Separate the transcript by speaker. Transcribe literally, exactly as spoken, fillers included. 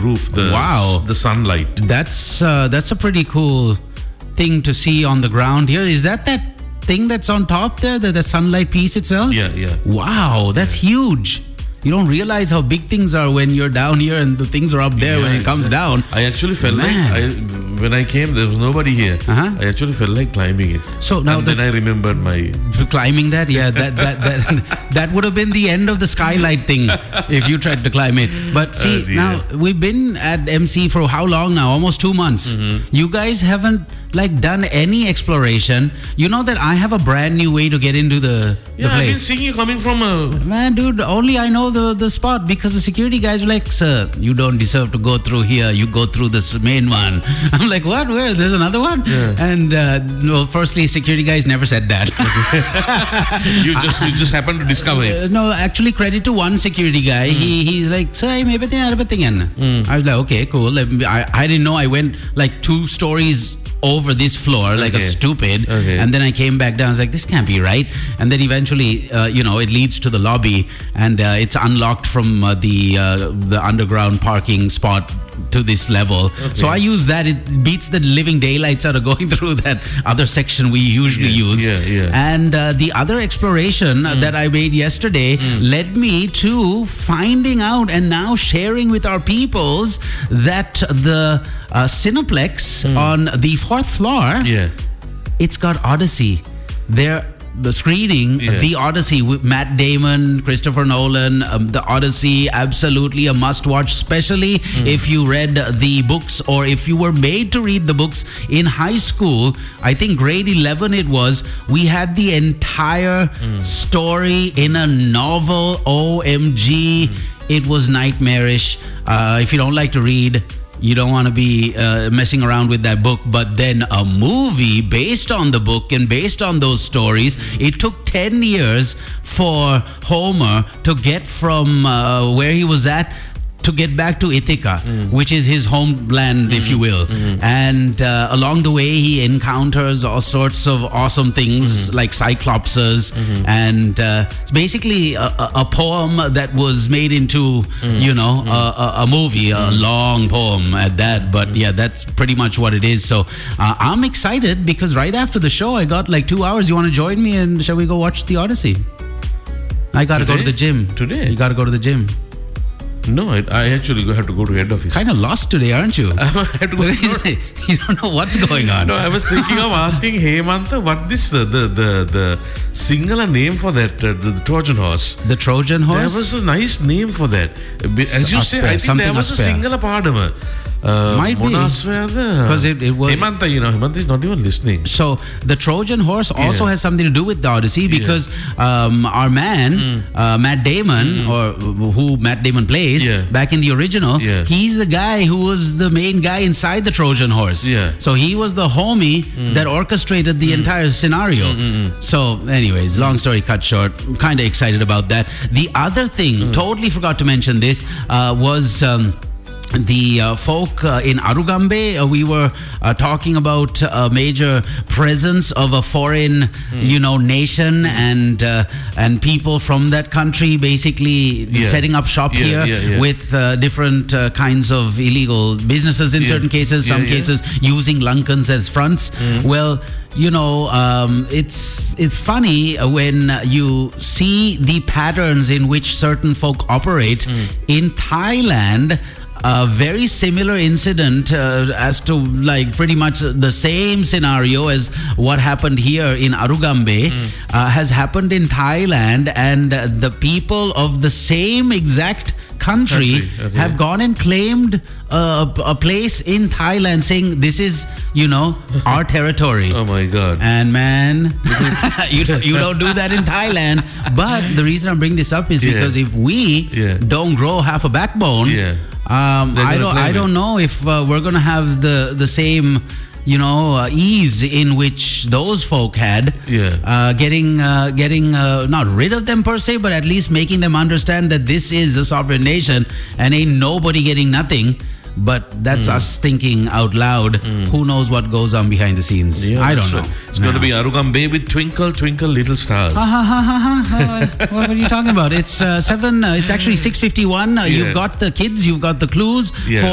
Speaker 1: roof. The,
Speaker 2: Wow.
Speaker 1: The sunlight.
Speaker 2: That's uh, that's a pretty cool thing to see on the ground here. Is that that thing that's on top there, the, the sunlight piece itself?
Speaker 1: Yeah, yeah.
Speaker 2: Wow, that's huge. You don't realize how big things are when you're down here and the things are up there
Speaker 1: Yeah,
Speaker 2: when it comes
Speaker 1: exactly.
Speaker 2: down.
Speaker 1: I actually felt
Speaker 2: Man.
Speaker 1: like, I, when I came, there was nobody here.
Speaker 2: Uh-huh.
Speaker 1: I actually felt like climbing it.
Speaker 2: So now
Speaker 1: and
Speaker 2: the-
Speaker 1: then I remembered my...
Speaker 2: Climbing that, yeah, that that that that would have been the end of the skylight thing if you tried to climb it. But see,
Speaker 1: Oh, dear.
Speaker 2: now we've been at M C for how long now? Almost two months.
Speaker 1: Mm-hmm.
Speaker 2: You guys haven't like done any exploration. You know that I have a brand new way to get into the,
Speaker 1: Yeah,
Speaker 2: the
Speaker 1: I've been
Speaker 2: place.
Speaker 1: seeing you coming from a...
Speaker 2: Man, dude, only I know the, the spot because the security guys were like, sir, you don't deserve to go through here. You go through this main one. I'm like, what? Where? There's another one?
Speaker 1: Yeah.
Speaker 2: And, uh, no, firstly, security guys never said that.
Speaker 1: You just you just happened to discover it.
Speaker 2: Uh, no, actually, credit to one security guy. He He's like, sir, maybe I was like, okay, cool. I, I didn't know I went like two stories over this floor like a
Speaker 1: Okay.
Speaker 2: stupid,
Speaker 1: Okay.
Speaker 2: and then I came back down. I was like, this can't be right. And then eventually, uh, you know, it leads to the lobby, and uh, it's unlocked from uh, the uh, the underground parking spot to this level. So I use that. It beats the living daylights out of going through that other section we usually
Speaker 1: Yeah,
Speaker 2: use.
Speaker 1: yeah, yeah.
Speaker 2: And uh, the other exploration uh, that I made yesterday led me to finding out and now sharing with our peoples that the uh, Cineplex on the fourth floor,
Speaker 1: Yeah.
Speaker 2: it's got Odyssey. There, the screening,
Speaker 1: Yeah.
Speaker 2: The Odyssey with Matt Damon, Christopher Nolan, um, the Odyssey, absolutely a must-watch, especially if you read the books or if you were made to read the books in high school. I think grade eleven it was. We had the entire story in a novel. O M G, it was nightmarish. Uh, if you don't like to read, you don't want to be uh, messing around with that book. But then a movie based on the book and based on those stories, it took ten years for Homer to get from uh, where he was at to get back to Ithaca, which is his homeland, if you will. And uh, along the way, he encounters all sorts of awesome things like cyclopses. And uh, it's basically a, a, a poem that was made into, you know, a, a, a movie, a long poem at that. But yeah, that's pretty much what it is. So uh, I'm excited because right after the show, I got like two hours. You want to join me and shall we go watch the Odyssey? I got to go to
Speaker 1: Today?
Speaker 2: the gym.
Speaker 1: Today?
Speaker 2: You got to go to the gym.
Speaker 1: No, I, I actually have to go to head office.
Speaker 2: Kind of lost today, aren't you?
Speaker 1: I have to go to
Speaker 2: You don't know what's going on.
Speaker 1: No, I was thinking of asking Hemantha what this uh, the the the Sinhala name for that uh, the, the Trojan horse.
Speaker 2: The Trojan
Speaker 1: There
Speaker 2: horse?
Speaker 1: was a nice name for that. Be- As you say,
Speaker 2: Aspare,
Speaker 1: I think
Speaker 2: something
Speaker 1: there was a
Speaker 2: Aspare.
Speaker 1: Sinhala padama. Uh,
Speaker 2: Might be.
Speaker 1: Because
Speaker 2: it- it was-
Speaker 1: Hemantha, you know, Hemantha is not even listening.
Speaker 2: So the Trojan horse also
Speaker 1: Yeah.
Speaker 2: has something to do with the Odyssey because um, our man, uh, Matt Damon, or who Matt Damon plays,
Speaker 1: Yeah.
Speaker 2: back in the original,
Speaker 1: Yeah.
Speaker 2: he's the guy who was the main guy inside the Trojan horse.
Speaker 1: Yeah.
Speaker 2: So he was the homie that orchestrated the entire scenario. So anyways, long story cut short, I'm kind of excited about that. The other thing, totally forgot to mention this, uh, was... Um, the uh, folk uh, in Arugambe, uh, we were uh, talking about a major presence of a foreign, you know, nation and uh, and people from that country basically
Speaker 1: Yeah.
Speaker 2: setting up shop
Speaker 1: Yeah,
Speaker 2: here
Speaker 1: yeah, yeah.
Speaker 2: with uh, different uh, kinds of illegal businesses in
Speaker 1: Yeah.
Speaker 2: certain cases,
Speaker 1: Yeah,
Speaker 2: some
Speaker 1: yeah.
Speaker 2: cases using Lankans as fronts. Well, you know, um, it's it's funny when you see the patterns in which certain folk operate. In Thailand, a very similar incident uh, as to like pretty much the same scenario as what happened here in Arugambe uh, has happened in Thailand, and uh, the people of the same exact country,
Speaker 1: Country, okay.
Speaker 2: have gone and claimed uh, a, a place in Thailand, saying this is, you know, our territory.
Speaker 1: Oh my God.
Speaker 2: And man, you don't, you don't do that in Thailand. But the reason I'm bringing this up is
Speaker 1: Yeah.
Speaker 2: because if we
Speaker 1: Yeah.
Speaker 2: don't grow half a backbone,
Speaker 1: Yeah.
Speaker 2: um,
Speaker 1: They're
Speaker 2: I
Speaker 1: gonna
Speaker 2: don't
Speaker 1: claim
Speaker 2: I don't
Speaker 1: it.
Speaker 2: know if uh, we're gonna have the the same, you know, uh, ease in which those folk had.
Speaker 1: Yeah.
Speaker 2: Uh, getting uh, getting uh, not rid of them per se, but at least making them understand that this is a sovereign nation and ain't nobody getting nothing. But that's us thinking out loud. Who knows what goes on behind the scenes?
Speaker 1: Yeah,
Speaker 2: I don't
Speaker 1: that's
Speaker 2: know.
Speaker 1: right. It's going to be Arugambe with Twinkle, Twinkle, Little Stars.
Speaker 2: Ha, ha, ha, ha, ha. What are you talking about? It's uh, seven. Uh, it's actually six fifty-one. Uh,
Speaker 1: Yeah.
Speaker 2: You've got the kids. You've got the clues.
Speaker 1: Yeah.
Speaker 2: For